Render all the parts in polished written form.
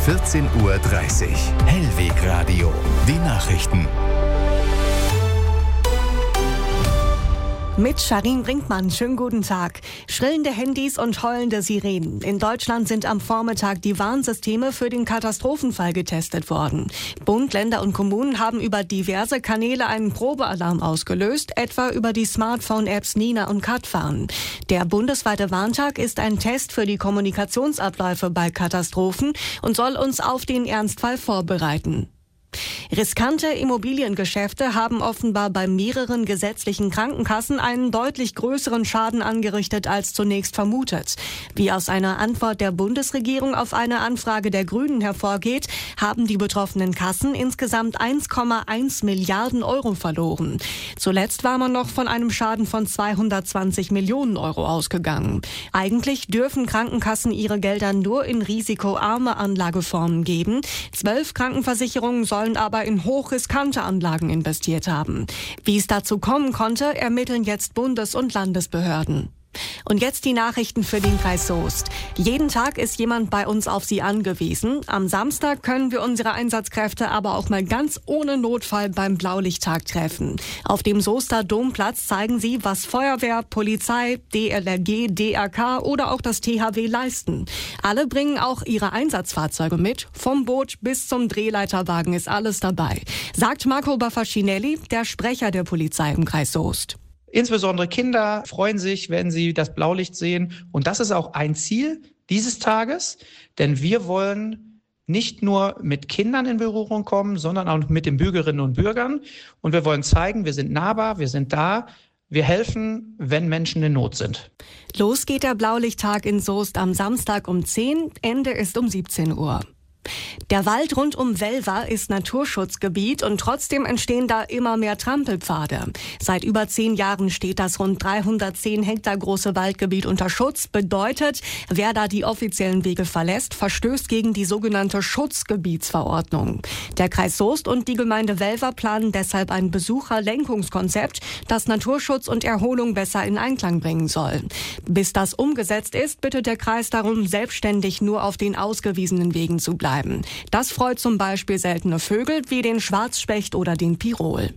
14:30 Uhr. Hellweg Radio. Die Nachrichten. Mit Sharin Brinkmann, schönen guten Tag. Schrillende Handys und heulende Sirenen. In Deutschland sind am Vormittag die Warnsysteme für den Katastrophenfall getestet worden. Bund, Länder und Kommunen haben über diverse Kanäle einen Probealarm ausgelöst, etwa über die Smartphone-Apps Nina und Katwarn. Der bundesweite Warntag ist ein Test für die Kommunikationsabläufe bei Katastrophen und soll uns auf den Ernstfall vorbereiten. Riskante Immobiliengeschäfte haben offenbar bei mehreren gesetzlichen Krankenkassen einen deutlich größeren Schaden angerichtet als zunächst vermutet. Wie aus einer Antwort der Bundesregierung auf eine Anfrage der Grünen hervorgeht, haben die betroffenen Kassen insgesamt 1,1 Milliarden Euro verloren. Zuletzt war man noch von einem Schaden von 220 Millionen Euro ausgegangen. Eigentlich dürfen Krankenkassen ihre Gelder nur in risikoarme Anlageformen geben. 12 Krankenversicherungen sollen aber in hochriskante Anlagen investiert haben. Wie es dazu kommen konnte, ermitteln jetzt Bundes- und Landesbehörden. Und jetzt die Nachrichten für den Kreis Soest. Jeden Tag ist jemand bei uns auf sie angewiesen. Am Samstag können wir unsere Einsatzkräfte aber auch mal ganz ohne Notfall beim Blaulichttag treffen. Auf dem Soester Domplatz zeigen sie, was Feuerwehr, Polizei, DLRG, DRK oder auch das THW leisten. Alle bringen auch ihre Einsatzfahrzeuge mit. Vom Boot bis zum Drehleiterwagen ist alles dabei, sagt Marco Baffacinelli, der Sprecher der Polizei im Kreis Soest. Insbesondere Kinder freuen sich, wenn sie das Blaulicht sehen. Und das ist auch ein Ziel dieses Tages, denn wir wollen nicht nur mit Kindern in Berührung kommen, sondern auch mit den Bürgerinnen und Bürgern. Und wir wollen zeigen, wir sind nahbar, wir sind da, wir helfen, wenn Menschen in Not sind. Los geht der Blaulichttag in Soest am Samstag um 10, Ende ist um 17 Uhr. Der Wald rund um Welver ist Naturschutzgebiet und trotzdem entstehen da immer mehr Trampelpfade. Seit über 10 Jahren steht das rund 310 Hektar große Waldgebiet unter Schutz. Bedeutet, wer da die offiziellen Wege verlässt, verstößt gegen die sogenannte Schutzgebietsverordnung. Der Kreis Soest und die Gemeinde Welver planen deshalb ein Besucherlenkungskonzept, das Naturschutz und Erholung besser in Einklang bringen soll. Bis das umgesetzt ist, bittet der Kreis darum, selbstständig nur auf den ausgewiesenen Wegen zu bleiben. Das freut zum Beispiel seltene Vögel wie den Schwarzspecht oder den Pirol.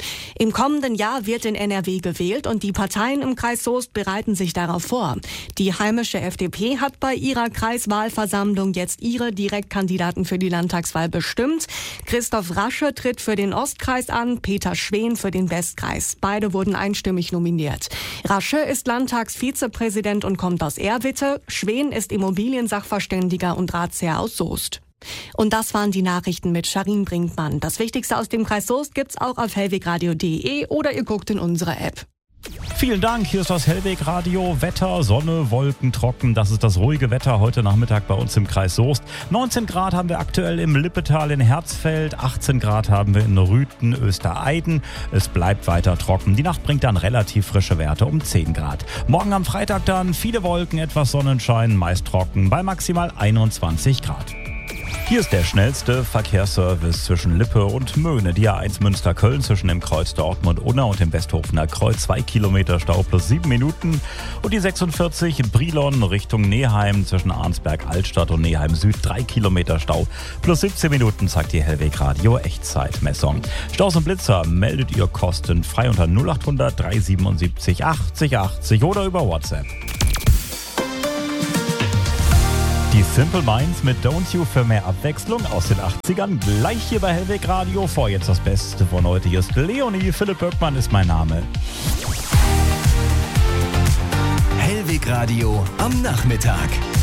Im kommenden Jahr wird in NRW gewählt und die Parteien im Kreis Soest bereiten sich darauf vor. Die heimische FDP hat bei ihrer Kreiswahlversammlung jetzt ihre Direktkandidaten für die Landtagswahl bestimmt. Christoph Rasche tritt für den Ostkreis an, Peter Schwen für den Westkreis. Beide wurden einstimmig nominiert. Rasche ist Landtagsvizepräsident und kommt aus Erwitte. Schwen ist Immobiliensachverständiger und Ratsherr aus Soest. Und das waren die Nachrichten mit Sharin Brinkmann. Das Wichtigste aus dem Kreis Soest gibt's auch auf hellwegradio.de oder ihr guckt in unsere App. Vielen Dank, hier ist das Hellweg Radio. Wetter, Sonne, Wolken, trocken. Das ist das ruhige Wetter heute Nachmittag bei uns im Kreis Soest. 19 Grad haben wir aktuell im Lippetal in Herzfeld. 18 Grad haben wir in Rüthen, Östereiden. Es bleibt weiter trocken. Die Nacht bringt dann relativ frische Werte um 10 Grad. Morgen am Freitag dann viele Wolken, etwas Sonnenschein, meist trocken bei maximal 21 Grad. Hier ist der schnellste Verkehrsservice zwischen Lippe und Möhne. Die A1 Münster-Köln zwischen dem Kreuz Dortmund-Unna und dem Westhofener Kreuz 2 Kilometer Stau plus 7 Minuten. Und die 46 Brilon Richtung Neheim zwischen Arnsberg-Altstadt und Neheim-Süd 3 Kilometer Stau plus 17 Minuten, zeigt die Hellweg Radio Echtzeitmessung. Staus und Blitzer meldet ihr kostenfrei unter 0800 377 80 80 oder über WhatsApp. Die Simple Minds mit Don't You für mehr Abwechslung aus den 80ern. Gleich hier bei Hellweg Radio. Vor jetzt das Beste von heute. Hier ist Leonie. Philipp Böckmann ist mein Name. Hellweg Radio am Nachmittag.